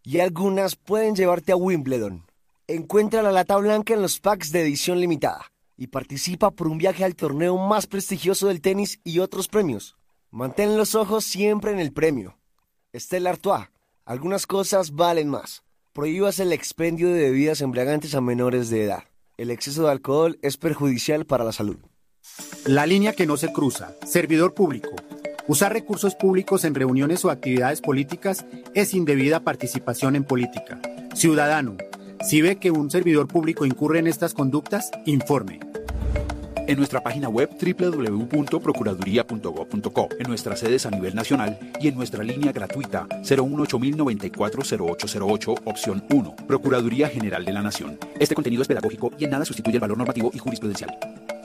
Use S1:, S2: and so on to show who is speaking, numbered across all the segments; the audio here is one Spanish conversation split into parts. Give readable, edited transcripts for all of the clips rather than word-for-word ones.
S1: y algunas pueden llevarte a Wimbledon. Encuentra la lata blanca en los packs de edición limitada y participa por un viaje al torneo más prestigioso del tenis y otros premios. Mantén los ojos siempre en el premio. Stella Artois, algunas cosas valen más. Prohíbas el expendio de bebidas embriagantes a menores de edad. El exceso de alcohol es perjudicial para la salud.
S2: La línea que no se cruza. Servidor público. Usar recursos públicos en reuniones o actividades políticas es indebida participación en política. Ciudadano, si ve que un servidor público incurre en estas conductas, informe.
S3: En nuestra página web www.procuraduría.gov.co, en nuestras sedes a nivel nacional y en nuestra línea gratuita 018-094-0808, opción 1, Procuraduría General de la Nación. Este contenido es pedagógico y en nada sustituye el valor normativo y jurisprudencial.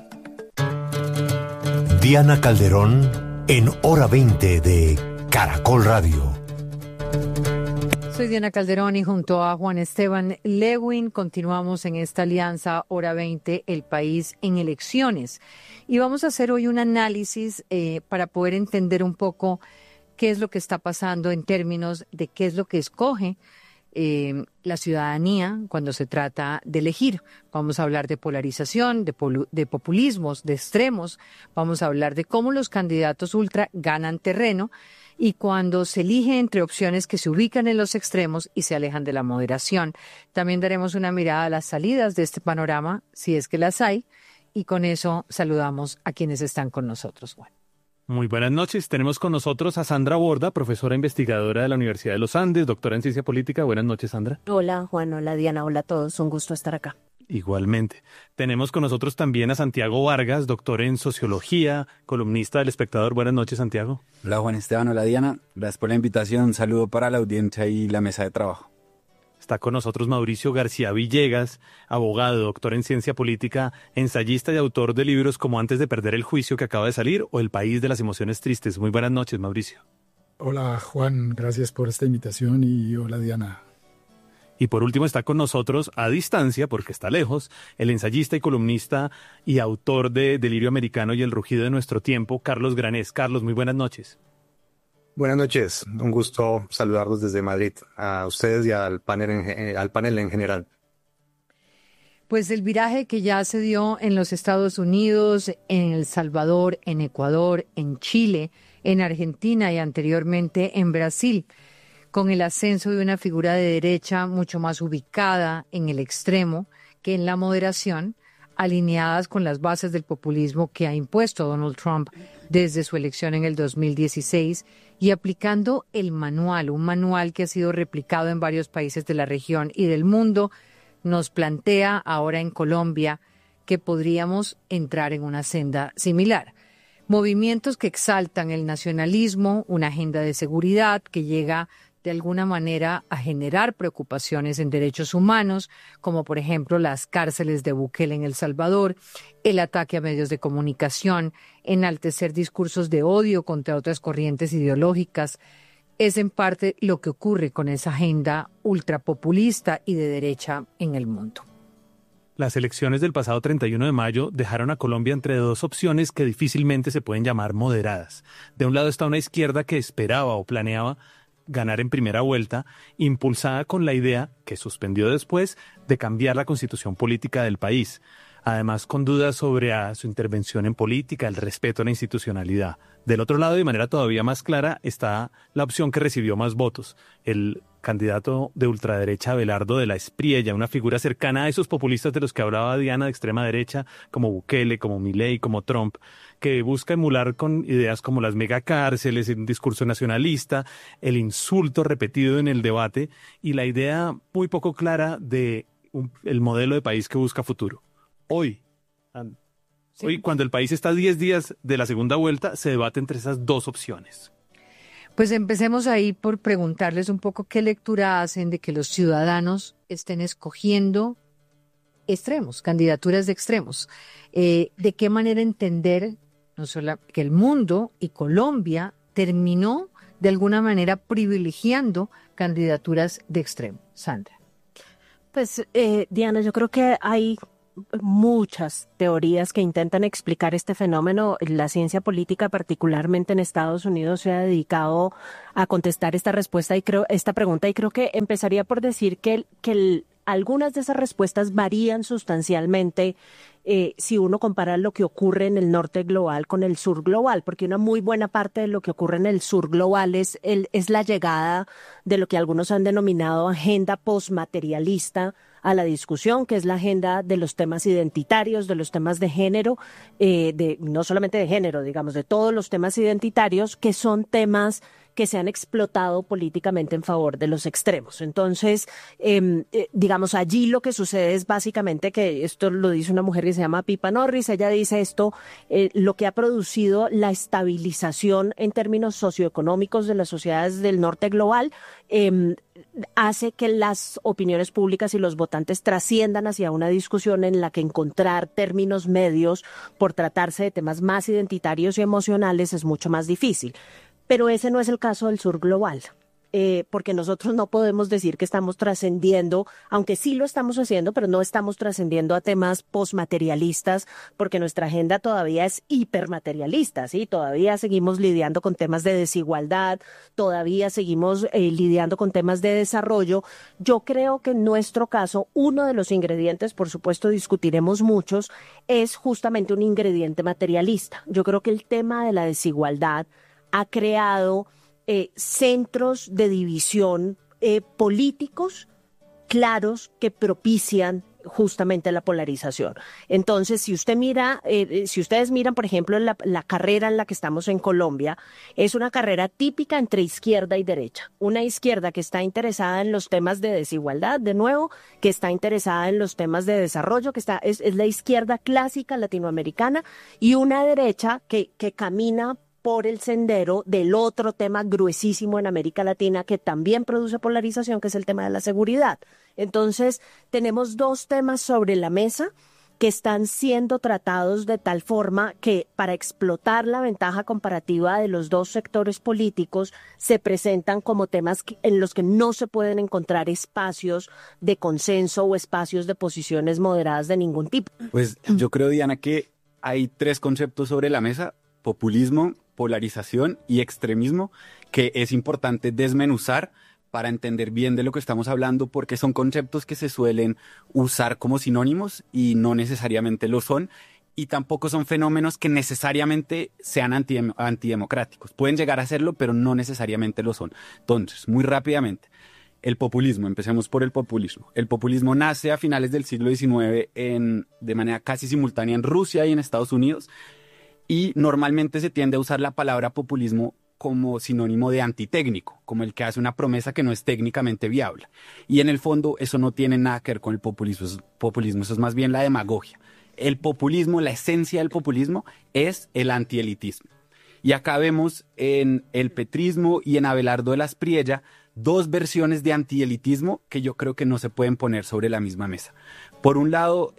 S4: Diana Calderón en Hora 20 de Caracol Radio.
S5: Soy Diana Calderón y junto a Juan Esteban Lewin continuamos en esta alianza Hora 20, el país en elecciones. Y vamos a hacer hoy un análisis para poder entender un poco qué es lo que está pasando en términos de qué es lo que escoge la ciudadanía cuando se trata de elegir. Vamos a hablar de polarización, de populismos, de extremos. Vamos a hablar de cómo los candidatos ultra ganan terreno y cuando se elige entre opciones que se ubican en los extremos y se alejan de la moderación. También daremos una mirada a las salidas de este panorama, si es que las hay, y con eso saludamos a quienes están con nosotros. Bueno.
S6: Muy buenas noches. Tenemos con nosotros a Sandra Borda, profesora investigadora de la Universidad de los Andes, doctora en Ciencia Política. Buenas noches, Sandra.
S7: Hola, Juan. Hola, Diana. Hola a todos. Un gusto estar acá.
S6: Igualmente. Tenemos con nosotros también a Santiago Vargas, doctor en Sociología, columnista del Espectador. Buenas noches, Santiago.
S8: Hola, Juan Esteban. Hola, Diana. Gracias por la invitación. Un saludo para la audiencia y la mesa de trabajo.
S6: Está con nosotros Mauricio García Villegas, abogado, doctor en Ciencia Política, ensayista y autor de libros como Antes de perder el juicio, que acaba de salir, o El país de las emociones tristes. Muy buenas noches, Mauricio.
S9: Hola, Juan. Gracias por esta invitación y hola, Diana.
S6: Y por último está con nosotros, a distancia, porque está lejos, el ensayista y columnista y autor de Delirio Americano y El rugido de nuestro tiempo, Carlos Granés. Carlos, muy buenas noches.
S10: Buenas noches, un gusto saludarlos desde Madrid, a ustedes y al panel en general.
S5: Pues el viraje que ya se dio en los Estados Unidos, en El Salvador, en Ecuador, en Chile, en Argentina y anteriormente en Brasil, con el ascenso de una figura de derecha mucho más ubicada en el extremo que en la moderación, alineadas con las bases del populismo que ha impuesto Donald Trump desde su elección en el 2016 y aplicando el manual, un manual que ha sido replicado en varios países de la región y del mundo, nos plantea ahora en Colombia que podríamos entrar en una senda similar. Movimientos que exaltan el nacionalismo, una agenda de seguridad que llega de alguna manera a generar preocupaciones en derechos humanos, como por ejemplo las cárceles de Bukele en El Salvador, el ataque a medios de comunicación, enaltecer discursos de odio contra otras corrientes ideológicas. Es en parte lo que ocurre con esa agenda ultrapopulista y de derecha en el mundo.
S6: Las elecciones del pasado 31 de mayo dejaron a Colombia entre dos opciones que difícilmente se pueden llamar moderadas. De un lado está una izquierda que esperaba o planeaba ganar en primera vuelta, impulsada con la idea, que suspendió después, de cambiar la constitución política del país. Además, con dudas sobre su intervención en política, el respeto a la institucionalidad. Del otro lado, de manera todavía más clara, está la opción que recibió más votos, el candidato de ultraderecha Abelardo de la Espriella, una figura cercana a esos populistas de los que hablaba Diana, de extrema derecha, como Bukele, como Milei, como Trump, que busca emular con ideas como las megacárceles, un discurso nacionalista, el insulto repetido en el debate y la idea muy poco clara de el modelo de país que busca futuro. Hoy, cuando el país está a 10 días de la segunda vuelta, se debate entre esas dos opciones.
S5: Pues empecemos ahí por preguntarles un poco qué lectura hacen de que los ciudadanos estén escogiendo extremos, candidaturas de extremos. ¿De qué manera entender no solo que el mundo y Colombia terminó de alguna manera privilegiando candidaturas de extremo? Sandra.
S7: Pues, Diana, yo creo que hay muchas teorías que intentan explicar este fenómeno. La ciencia política, particularmente en Estados Unidos, se ha dedicado a contestar esta pregunta, y creo que empezaría por decir que algunas de esas respuestas varían sustancialmente si uno compara lo que ocurre en el norte global con el sur global, porque una muy buena parte de lo que ocurre en el sur global es la llegada de lo que algunos han denominado agenda postmaterialista a la discusión, que es la agenda de los temas identitarios, de los temas de género, no solamente de género, digamos, de todos los temas identitarios, que son temas que se han explotado políticamente en favor de los extremos. Entonces, digamos, allí lo que sucede es básicamente que esto lo dice una mujer que se llama Pippa Norris. Ella dice esto, lo que ha producido la estabilización en términos socioeconómicos de las sociedades del norte global, hace que las opiniones públicas y los votantes trasciendan hacia una discusión en la que encontrar términos medios por tratarse de temas más identitarios y emocionales es mucho más difícil. Pero ese no es el caso del sur global, porque nosotros no podemos decir que estamos trascendiendo, aunque sí lo estamos haciendo, pero no estamos trascendiendo a temas postmaterialistas, porque nuestra agenda todavía es hipermaterialista, ¿sí? Todavía seguimos lidiando con temas de desigualdad, todavía seguimos lidiando con temas de desarrollo. Yo creo que en nuestro caso, uno de los ingredientes, por supuesto discutiremos muchos, es justamente un ingrediente materialista. Yo creo que el tema de la desigualdad ha creado centros de división políticos claros que propician justamente la polarización. Entonces, si ustedes miran, por ejemplo, la carrera en la que estamos en Colombia, es una carrera típica entre izquierda y derecha. Una izquierda que está interesada en los temas de desigualdad, de nuevo, que está interesada en los temas de desarrollo, es la izquierda clásica latinoamericana, y una derecha que camina por el sendero del otro tema gruesísimo en América Latina que también produce polarización, que es el tema de la seguridad. Entonces, tenemos dos temas sobre la mesa que están siendo tratados de tal forma que para explotar la ventaja comparativa de los dos sectores políticos se presentan como temas en los que no se pueden encontrar espacios de consenso o espacios de posiciones moderadas de ningún tipo.
S8: Pues yo creo, Diana, que hay tres conceptos sobre la mesa: populismo, polarización y extremismo, que es importante desmenuzar para entender bien de lo que estamos hablando, porque son conceptos que se suelen usar como sinónimos y no necesariamente lo son, y tampoco son fenómenos que necesariamente sean antidemocráticos. Pueden llegar a serlo, pero no necesariamente lo son. Entonces, muy rápidamente, el populismo, empecemos por el populismo. El populismo nace a finales del siglo XIX de manera casi simultánea en Rusia y en Estados Unidos, y normalmente se tiende a usar la palabra populismo como sinónimo de antitécnico, como el que hace una promesa que no es técnicamente viable. Y en el fondo eso no tiene nada que ver con el populismo, eso es más bien la demagogia. El populismo, la esencia del populismo es el antielitismo. Y acá vemos en el petrismo y en Abelardo de las Priella dos versiones de antielitismo que yo creo que no se pueden poner sobre la misma mesa. Por un lado,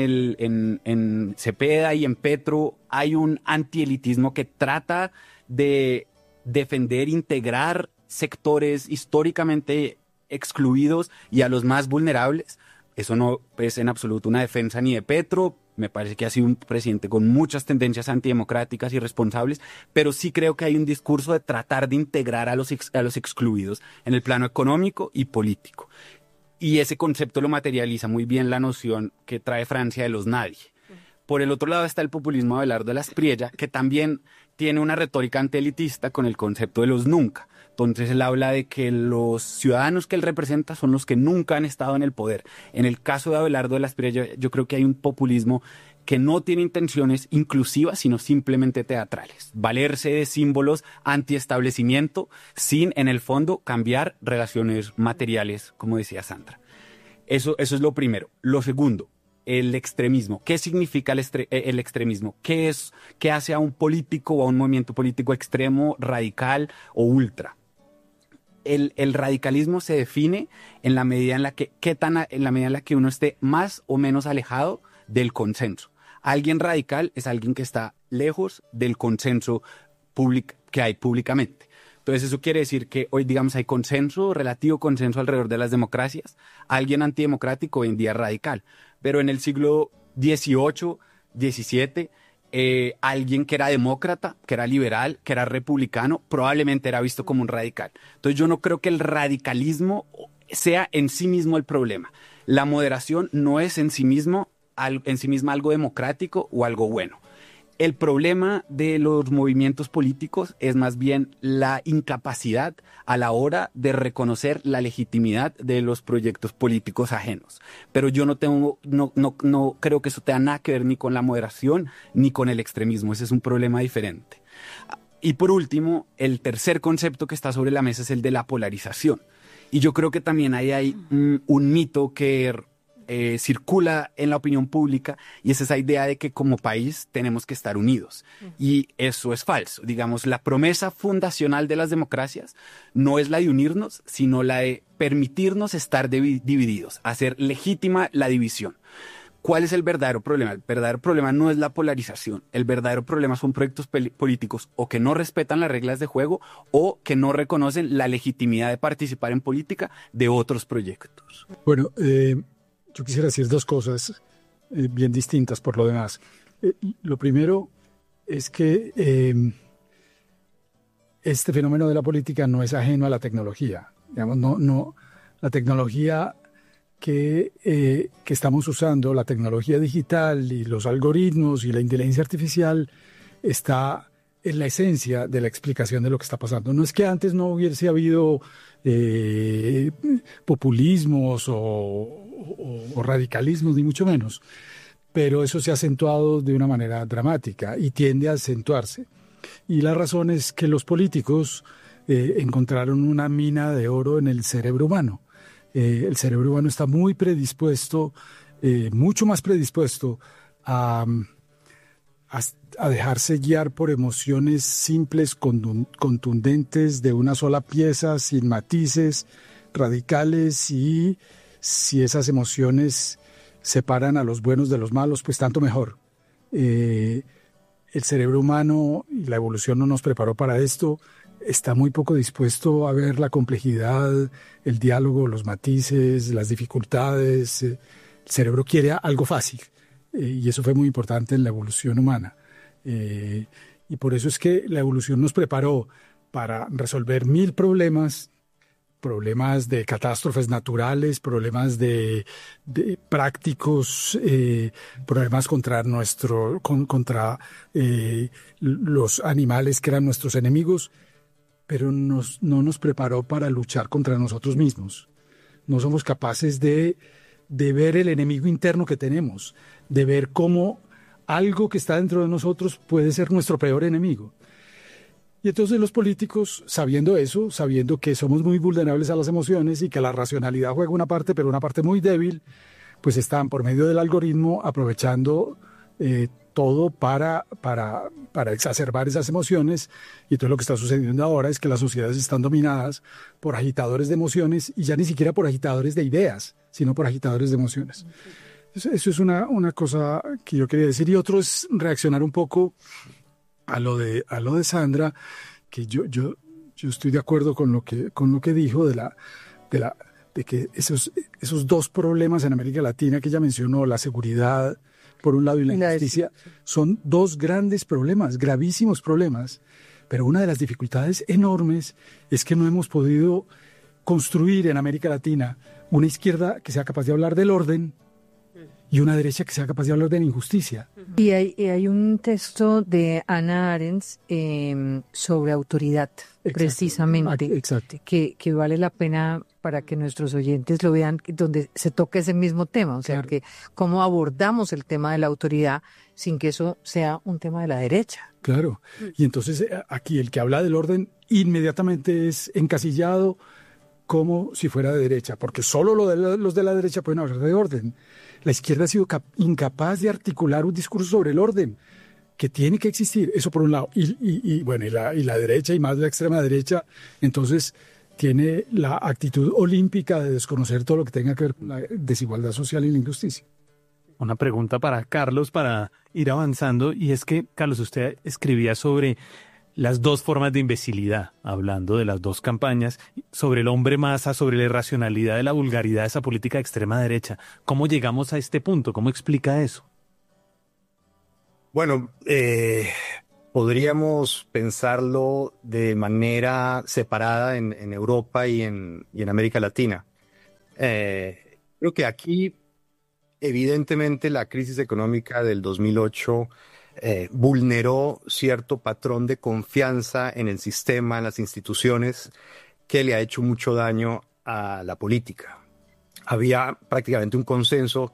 S8: en Cepeda y en Petro hay un antielitismo que trata de defender, integrar sectores históricamente excluidos y a los más vulnerables. Eso no es en absoluto una defensa ni de Petro. Me parece que ha sido un presidente con muchas tendencias antidemocráticas y irresponsables, pero sí creo que hay un discurso de tratar de integrar a los excluidos en el plano económico y político. Y ese concepto lo materializa muy bien la noción que trae Francia de los nadie. Por el otro lado está el populismo de Abelardo de las Priella, que también tiene una retórica antielitista con el concepto de los nunca. Entonces él habla de que los ciudadanos que él representa son los que nunca han estado en el poder. En el caso de Abelardo de las Priella, yo creo que hay un populismo que no tiene intenciones inclusivas, sino simplemente teatrales. Valerse de símbolos antiestablecimiento sin, en el fondo, cambiar relaciones materiales, como decía Sandra. Eso es lo primero. Lo segundo, el extremismo. ¿Qué significa el extremismo? ¿Qué hace a un político o a un movimiento político extremo, radical o ultra? El radicalismo se define en la medida en la que uno esté más o menos alejado del consenso. Alguien radical es alguien que está lejos del consenso que hay públicamente. Entonces eso quiere decir que hoy, digamos, hay relativo consenso alrededor de las democracias. Alguien antidemocrático hoy en día es radical. Pero en el siglo 18, 17, alguien que era demócrata, que era liberal, que era republicano, probablemente era visto como un radical. Entonces yo no creo que el radicalismo sea en sí mismo el problema. La moderación no es en sí misma algo democrático o algo bueno. El problema de los movimientos políticos es más bien la incapacidad a la hora de reconocer la legitimidad de los proyectos políticos ajenos. Pero yo no creo que eso tenga nada que ver ni con la moderación ni con el extremismo. Ese es un problema diferente. Y por último, el tercer concepto que está sobre la mesa es el de la polarización. Y yo creo que también ahí hay un mito que circula en la opinión pública, y es esa idea de que como país tenemos que estar unidos. Y eso es falso. Digamos, la promesa fundacional de las democracias no es la de unirnos, sino la de permitirnos estar divididos, hacer legítima la división. ¿Cuál es el verdadero problema? El verdadero problema no es la polarización. El verdadero problema son proyectos políticos o que no respetan las reglas de juego o que no reconocen la legitimidad de participar en política de otros proyectos.
S9: Bueno, yo quisiera decir dos cosas bien distintas por lo demás. Lo primero es que este fenómeno de la política no es ajeno a la tecnología. Digamos, no, la tecnología que estamos usando, la tecnología digital y los algoritmos y la inteligencia artificial está en la esencia de la explicación de lo que está pasando. No es que antes no hubiese habido populismos o radicalismos, ni mucho menos, pero eso se ha acentuado de una manera dramática y tiende a acentuarse. Y la razón es que los políticos encontraron una mina de oro en el cerebro humano. El cerebro humano está muy predispuesto, mucho más predispuesto a dejarse guiar por emociones simples, contundentes, de una sola pieza, sin matices, radicales, y si esas emociones separan a los buenos de los malos, pues tanto mejor. El cerebro humano y la evolución no nos preparó para esto. Está muy poco dispuesto a ver la complejidad, el diálogo, los matices, las dificultades. El cerebro quiere algo fácil, y eso fue muy importante en la evolución humana. Y por eso es que la evolución nos preparó para resolver 1000 problemas de catástrofes naturales, problemas de prácticos, problemas contra los animales que eran nuestros enemigos, pero no nos preparó para luchar contra nosotros mismos. No somos capaces de ver el enemigo interno que tenemos, de ver cómo algo que está dentro de nosotros puede ser nuestro peor enemigo. Y entonces los políticos, sabiendo eso, sabiendo que somos muy vulnerables a las emociones y que la racionalidad juega una parte, pero una parte muy débil, pues están por medio del algoritmo aprovechando todo para exacerbar esas emociones. Y todo lo que está sucediendo ahora es que las sociedades están dominadas por agitadores de emociones, y ya ni siquiera por agitadores de ideas, sino por agitadores de emociones. Eso es una cosa que yo quería decir. Y otro es reaccionar un poco a lo de Sandra, que yo estoy de acuerdo con lo que dijo de que esos dos problemas en América Latina que ella mencionó, la seguridad por un lado y la injusticia, son dos grandes problemas, gravísimos problemas. Pero una de las dificultades enormes es que no hemos podido construir en América Latina una izquierda que sea capaz de hablar del orden y una derecha que sea capaz de hablar de la injusticia.
S5: Y hay un texto de Hannah Arendt sobre autoridad, precisamente, que vale la pena para que nuestros oyentes lo vean, donde se toca ese mismo tema, o sea, que cómo abordamos el tema de la autoridad sin que eso sea un tema de la derecha.
S9: Claro, y entonces aquí el que habla del orden inmediatamente es encasillado como si fuera de derecha, porque solo los de la derecha pueden hablar de orden. La izquierda ha sido incapaz de articular un discurso sobre el orden que tiene que existir, eso por un lado, y la derecha, y más la extrema derecha, entonces tiene la actitud olímpica de desconocer todo lo que tenga que ver con la desigualdad social y la injusticia.
S6: Una pregunta para Carlos para ir avanzando, y es que, Carlos, usted escribía sobre las dos formas de imbecilidad, hablando de las dos campañas, sobre el hombre masa, sobre la irracionalidad de la vulgaridad de esa política de extrema derecha. ¿Cómo llegamos a este punto? ¿Cómo explica eso?
S10: Bueno, podríamos pensarlo de manera separada en Europa y en América Latina. Creo que aquí, evidentemente, la crisis económica del 2008 vulneró cierto patrón de confianza en el sistema, en las instituciones, que le ha hecho mucho daño a la política. Había prácticamente un consenso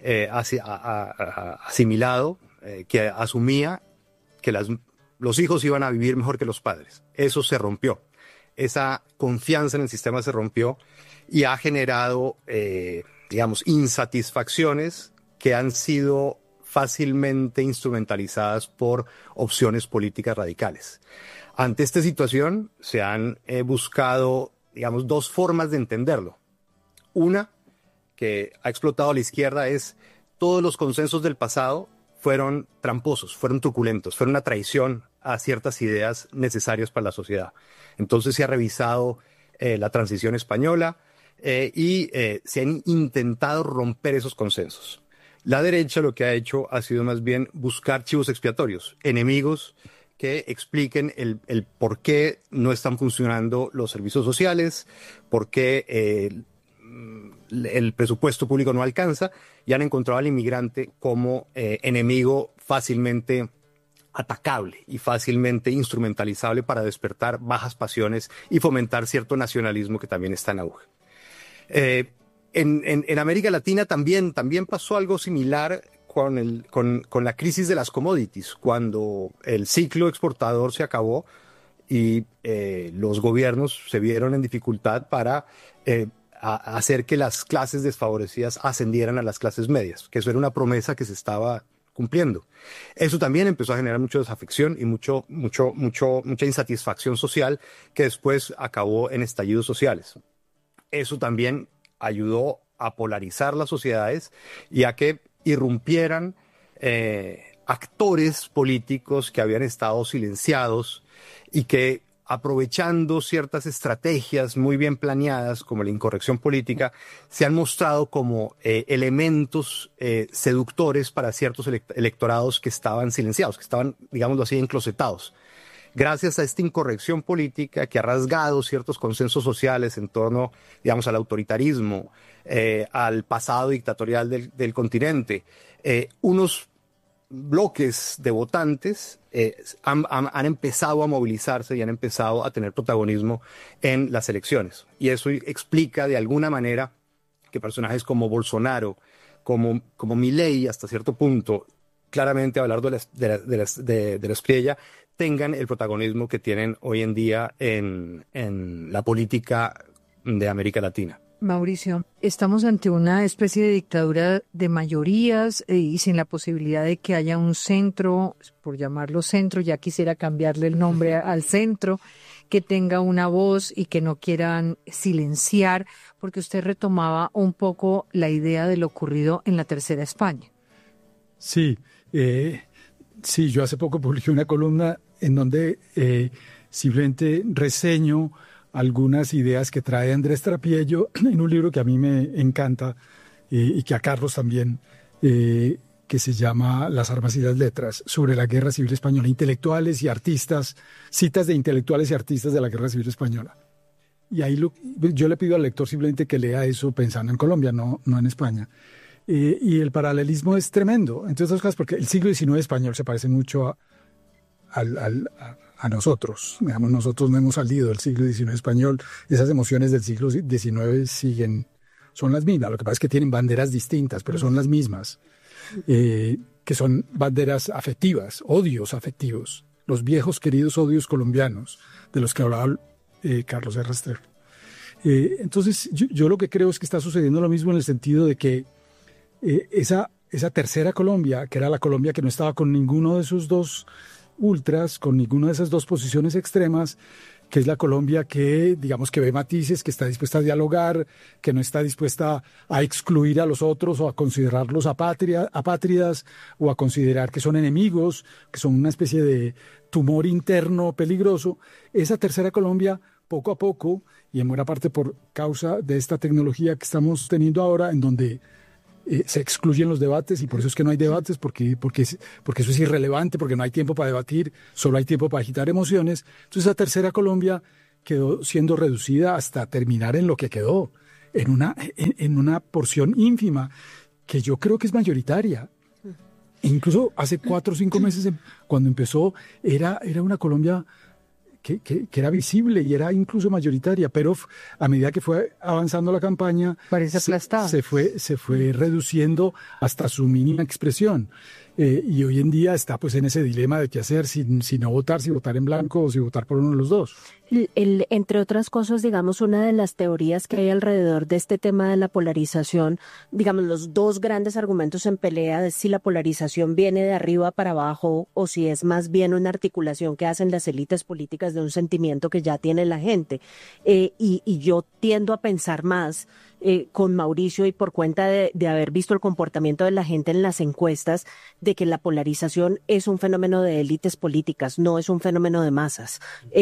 S10: asimilado que asumía que los hijos iban a vivir mejor que los padres. Eso se rompió. Esa confianza en el sistema se rompió y ha generado, insatisfacciones que han sido fácilmente instrumentalizadas por opciones políticas radicales. Ante esta situación se han buscado, dos formas de entenderlo. Una que ha explotado la izquierda es: todos los consensos del pasado fueron tramposos, fueron truculentos, fueron una traición a ciertas ideas necesarias para la sociedad. Entonces se ha revisado la transición española y se han intentado romper esos consensos. La derecha lo que ha hecho ha sido más bien buscar chivos expiatorios, enemigos que expliquen el por qué no están funcionando los servicios sociales, por qué el presupuesto público no alcanza, y han encontrado al inmigrante como enemigo fácilmente atacable y fácilmente instrumentalizable para despertar bajas pasiones y fomentar cierto nacionalismo que también está en auge. En América Latina también pasó algo similar con la crisis de las commodities, cuando el ciclo exportador se acabó y los gobiernos se vieron en dificultad para hacer que las clases desfavorecidas ascendieran a las clases medias, que eso era una promesa que se estaba cumpliendo. Eso también empezó a generar mucha desafección y mucha insatisfacción social, que después acabó en estallidos sociales. Eso también ayudó a polarizar las sociedades y a que irrumpieran actores políticos que habían estado silenciados y que, aprovechando ciertas estrategias muy bien planeadas como la incorrección política, se han mostrado como elementos seductores para ciertos electorados que estaban silenciados, que estaban, digámoslo así, enclosetados. Gracias a esta incorrección política que ha rasgado ciertos consensos sociales en torno, al autoritarismo, al pasado dictatorial del continente, unos bloques de votantes han empezado a movilizarse y han empezado a tener protagonismo en las elecciones. Y eso explica de alguna manera que personajes como Bolsonaro, como Milei, hasta cierto punto, claramente hablando de la espriella, tengan el protagonismo que tienen hoy en día en la política de América Latina.
S5: Mauricio, estamos ante una especie de dictadura de mayorías y sin la posibilidad de que haya un centro, por llamarlo centro, ya quisiera cambiarle el nombre al centro, que tenga una voz y que no quieran silenciar, porque usted retomaba un poco la idea de lo ocurrido en la Tercera España.
S9: Sí, yo hace poco publiqué una columna en donde simplemente reseño algunas ideas que trae Andrés Trapiello en un libro que a mí me encanta y que a Carlos también, que se llama Las armas y las letras, sobre la Guerra Civil Española, intelectuales y artistas, citas de intelectuales y artistas de la Guerra Civil Española. Y ahí yo le pido al lector simplemente que lea eso pensando en Colombia, no en España. Y el paralelismo es tremendo, entre otras cosas, porque el siglo XIX español se parece mucho a nosotros. Digamos, nosotros no hemos salido del siglo XIX español. Esas emociones del siglo XIX son las mismas. Lo que pasa es que tienen banderas distintas, pero son las mismas. Que son banderas afectivas, odios afectivos. Los viejos queridos odios colombianos, de los que hablaba Carlos R. Restrepo. Entonces, yo lo que creo es que está sucediendo lo mismo en el sentido de que esa tercera Colombia, que era la Colombia que no estaba con ninguno de esos dos ultras, con ninguna de esas dos posiciones extremas, que es la Colombia que, digamos, que ve matices, que está dispuesta a dialogar, que no está dispuesta a excluir a los otros o a considerarlos apátridas o a considerar que son enemigos, que son una especie de tumor interno peligroso. Esa tercera Colombia, poco a poco, y en buena parte por causa de esta tecnología que estamos teniendo ahora, en donde se excluyen los debates y por eso es que no hay debates, porque eso es irrelevante, porque no hay tiempo para debatir, solo hay tiempo para agitar emociones. Entonces la tercera Colombia quedó siendo reducida hasta terminar en lo que quedó, en una porción ínfima que yo creo que es mayoritaria. E incluso hace 4 o 5 meses, cuando empezó, era una Colombia que era visible y era incluso mayoritaria, pero a medida que fue avanzando la campaña,
S5: parece aplastada.
S9: Se fue reduciendo hasta su mínima expresión. Y hoy en día está pues en ese dilema de qué hacer, si no votar, si votar en blanco o si votar por uno de los dos.
S7: Entre otras cosas, digamos, una de las teorías que hay alrededor de este tema de la polarización, digamos, los dos grandes argumentos en pelea es si la polarización viene de arriba para abajo o si es más bien una articulación que hacen las élites políticas de un sentimiento que ya tiene la gente. Y yo tiendo a pensar más con Mauricio y por cuenta de haber visto el comportamiento de la gente en las encuestas, de que la polarización es un fenómeno de élites políticas, no es un fenómeno de masas.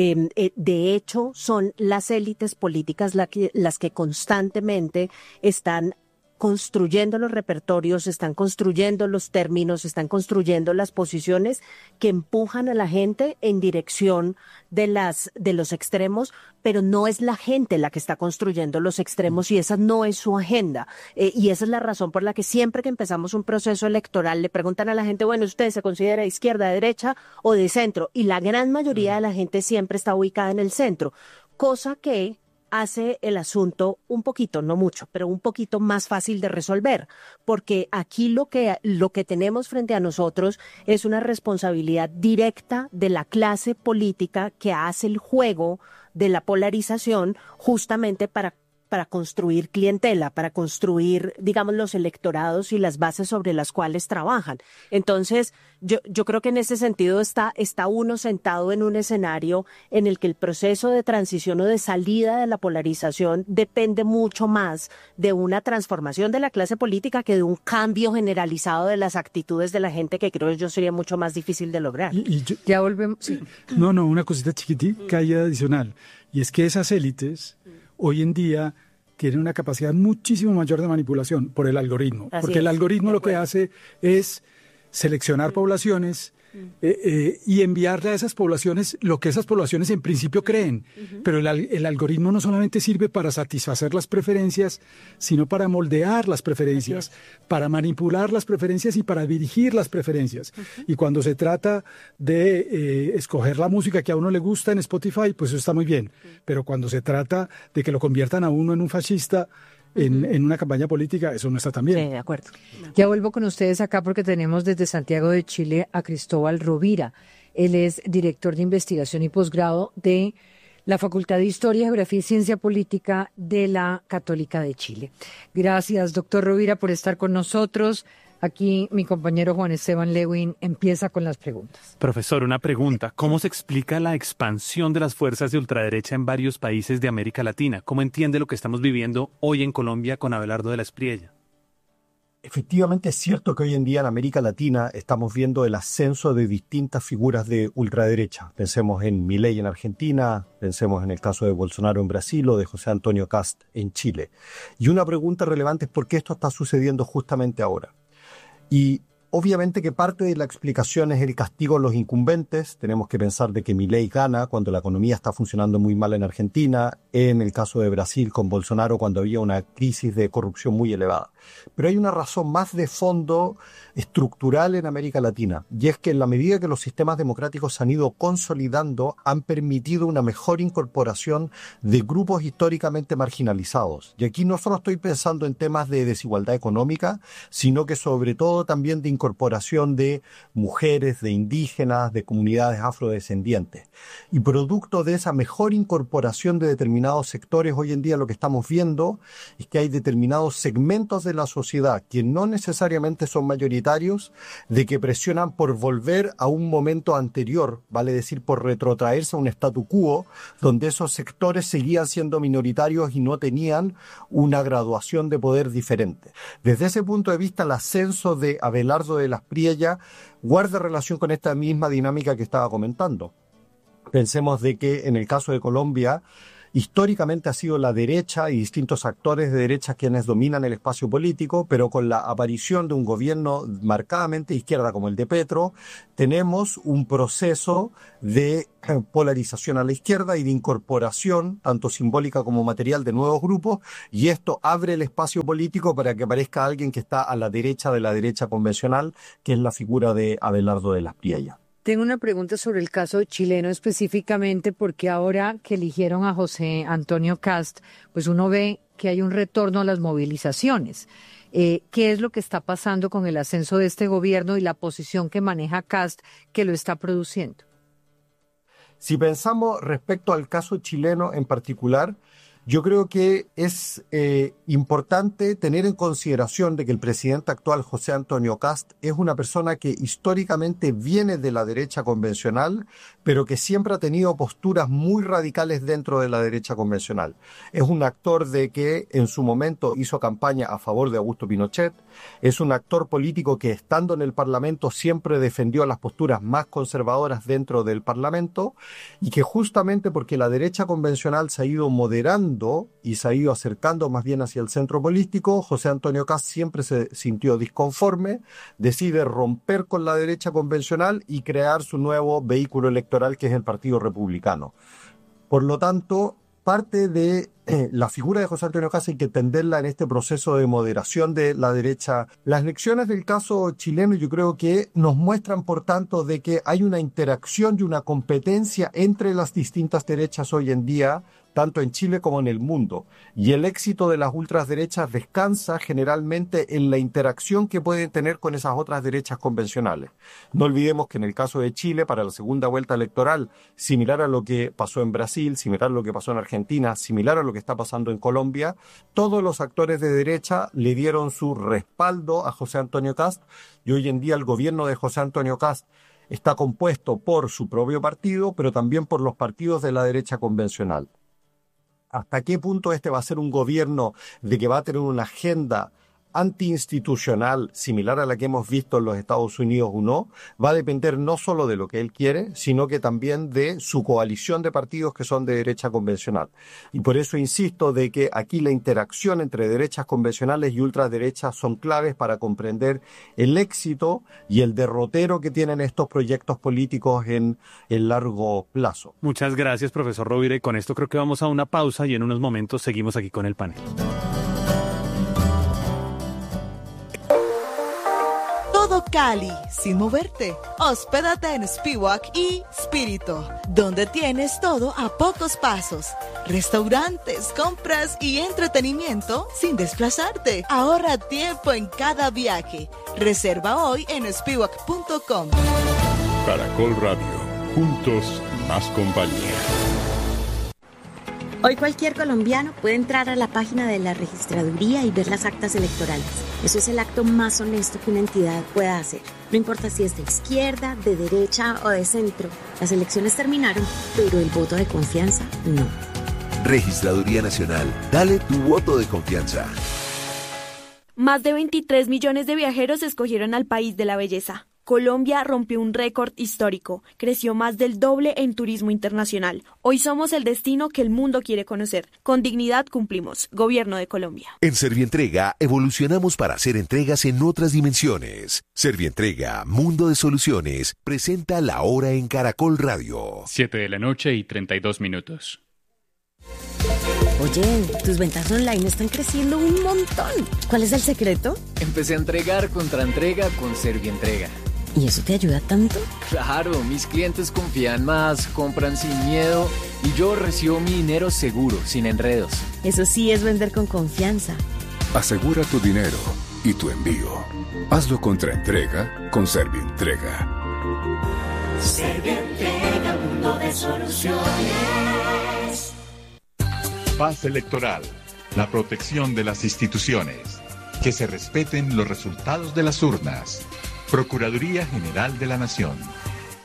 S7: De hecho, son las élites políticas las que constantemente están construyendo los repertorios, están construyendo los términos, están construyendo las posiciones que empujan a la gente en dirección de los extremos, pero no es la gente la que está construyendo los extremos y esa no es su agenda. Y esa es la razón por la que siempre que empezamos un proceso electoral le preguntan a la gente, bueno, ¿usted se considera de izquierda, de derecha o de centro? Y la gran mayoría de la gente siempre está ubicada en el centro, cosa que hace el asunto un poquito, no mucho, pero un poquito más fácil de resolver, porque aquí lo que tenemos frente a nosotros es una responsabilidad directa de la clase política que hace el juego de la polarización justamente para construir clientela, para construir, digamos, los electorados y las bases sobre las cuales trabajan. Entonces, yo creo que en ese sentido está uno sentado en un escenario en el que el proceso de transición o de salida de la polarización depende mucho más de una transformación de la clase política que de un cambio generalizado de las actitudes de la gente, que creo yo sería mucho más difícil de lograr.
S5: Ya volvemos. Sí.
S9: No, una cosita chiquitica y adicional. Y es que esas élites hoy en día tienen una capacidad muchísimo mayor de manipulación por el algoritmo. Porque el algoritmo lo que hace es seleccionar poblaciones y enviarle a esas poblaciones lo que esas poblaciones en principio creen. Pero el algoritmo no solamente sirve para satisfacer las preferencias, sino para moldear las preferencias, para manipular las preferencias y para dirigir las preferencias. Y cuando se trata de escoger la música que a uno le gusta en Spotify, pues eso está muy bien. Pero cuando se trata de que lo conviertan a uno en un fascista, en una campaña política, eso no está tan bien.
S7: Sí, de acuerdo.
S5: Ya vuelvo con ustedes acá porque tenemos desde Santiago de Chile a Cristóbal Rovira. Él es director de investigación y posgrado de la Facultad de Historia, Geografía y Ciencia Política de la Católica de Chile. Gracias, doctor Rovira, por estar con nosotros. Aquí mi compañero Juan Esteban Lewin empieza con las preguntas.
S6: Profesor, una pregunta. ¿Cómo se explica la expansión de las fuerzas de ultraderecha en varios países de América Latina? ¿Cómo entiende lo que estamos viviendo hoy en Colombia con Abelardo de la Espriella?
S11: Efectivamente es cierto que hoy en día en América Latina estamos viendo el ascenso de distintas figuras de ultraderecha. Pensemos en Milei en Argentina, pensemos en el caso de Bolsonaro en Brasil o de José Antonio Kast en Chile. Y una pregunta relevante es por qué esto está sucediendo justamente ahora. Y obviamente que parte de la explicación es el castigo a los incumbentes. Tenemos que pensar de que Milei gana cuando la economía está funcionando muy mal en Argentina, en el caso de Brasil con Bolsonaro cuando había una crisis de corrupción muy elevada. Pero hay una razón más de fondo estructural en América Latina, y es que en la medida que los sistemas democráticos se han ido consolidando, han permitido una mejor incorporación de grupos históricamente marginalizados. Y aquí no solo estoy pensando en temas de desigualdad económica, sino que sobre todo también de incorporación de mujeres, de indígenas, de comunidades afrodescendientes. Y producto de esa mejor incorporación de determinados sectores, hoy en día lo que estamos viendo es que hay determinados segmentos de la sociedad que no necesariamente son mayoritarios, de que presionan por volver a un momento anterior, vale decir por retrotraerse a un statu quo, donde esos sectores seguían siendo minoritarios y no tenían una graduación de poder diferente. Desde ese punto de vista, el ascenso de Abelardo de la Espriella guarda relación con esta misma dinámica que estaba comentando. Pensemos de que en el caso de Colombia, Históricamente ha sido la derecha y distintos actores de derecha quienes dominan el espacio político, pero con la aparición de un gobierno marcadamente de izquierda como el de Petro, tenemos un proceso de polarización a la izquierda y de incorporación, tanto simbólica como material, de nuevos grupos, y esto abre el espacio político para que aparezca alguien que está a la derecha de la derecha convencional, que es la figura de Abelardo de las Priellas.
S5: Tengo una pregunta sobre el caso chileno específicamente, porque ahora que eligieron a José Antonio Kast, pues uno ve que hay un retorno a las movilizaciones. ¿Qué es lo que está pasando con el ascenso de este gobierno y la posición que maneja Kast que lo está produciendo?
S11: Si pensamos respecto al caso chileno en particular, yo creo que es importante tener en consideración de que el presidente actual, José Antonio Kast, es una persona que históricamente viene de la derecha convencional, pero que siempre ha tenido posturas muy radicales dentro de la derecha convencional. Es un actor de que en su momento hizo campaña a favor de Augusto Pinochet, es un actor político que estando en el Parlamento siempre defendió las posturas más conservadoras dentro del Parlamento, y que justamente porque la derecha convencional se ha ido moderando y se ha ido acercando más bien hacia el centro político, José Antonio Kast siempre se sintió disconforme, decide romper con la derecha convencional y crear su nuevo vehículo electoral, que es el Partido Republicano. Por lo tanto, parte de la figura de José Antonio Kast hay que entenderla en este proceso de moderación de la derecha. Las lecciones del caso chileno yo creo que nos muestran, por tanto, de que hay una interacción y una competencia entre las distintas derechas hoy en día, tanto en Chile como en el mundo. Y el éxito de las ultraderechas descansa generalmente en la interacción que pueden tener con esas otras derechas convencionales. No olvidemos que en el caso de Chile, para la segunda vuelta electoral, similar a lo que pasó en Brasil, similar a lo que pasó en Argentina, similar a lo que está pasando en Colombia, todos los actores de derecha le dieron su respaldo a José Antonio Kast, y hoy en día el gobierno de José Antonio Kast está compuesto por su propio partido, pero también por los partidos de la derecha convencional. ¿Hasta qué punto este va a ser un gobierno de que va a tener una agenda antiinstitucional similar a la que hemos visto en los Estados Unidos o no? Va a depender no solo de lo que él quiere, sino que también de su coalición de partidos que son de derecha convencional. Y por eso insisto de que aquí la interacción entre derechas convencionales y ultraderechas son claves para comprender el éxito y el derrotero que tienen estos proyectos políticos en el largo plazo.
S6: Muchas gracias, profesor Rovira, y con esto creo que vamos a una pausa y en unos momentos seguimos aquí con el panel.
S12: Cali, sin moverte. Hospédate en Spiwak y Spirito, donde tienes todo a pocos pasos. Restaurantes, compras y entretenimiento sin desplazarte. Ahorra tiempo en cada viaje. Reserva hoy en spiwak.com.
S13: Caracol Radio, juntos más compañía.
S14: Hoy cualquier colombiano puede entrar a la página de la registraduría y ver las actas electorales. Eso es el acto más honesto que una entidad pueda hacer. No importa si es de izquierda, de derecha o de centro. Las elecciones terminaron, pero el voto de confianza no.
S15: Registraduría Nacional. Dale tu voto de confianza.
S16: Más de 23 millones de viajeros escogieron al país de la belleza. Colombia rompió un récord histórico, creció más del doble en turismo internacional. Hoy somos el destino que el mundo quiere conocer. Con dignidad cumplimos. Gobierno de Colombia.
S15: En Servientrega evolucionamos para hacer entregas en otras dimensiones. Servientrega, Mundo de Soluciones, presenta La Hora en Caracol Radio.
S17: 7:32 p.m.
S14: Oye, tus ventas online están creciendo un montón. ¿Cuál es el secreto?
S18: Empecé a entregar contra entrega con Servientrega.
S14: ¿Y eso te ayuda tanto?
S18: Claro, mis clientes confían más, compran sin miedo y yo recibo mi dinero seguro, sin enredos.
S14: Eso sí es vender con confianza.
S13: Asegura tu dinero y tu envío. Hazlo contra entrega con Servientrega.
S19: Servientrega, mundo de soluciones.
S20: Paz electoral, la protección de las instituciones, que se respeten los resultados de las urnas. Procuraduría General de la Nación.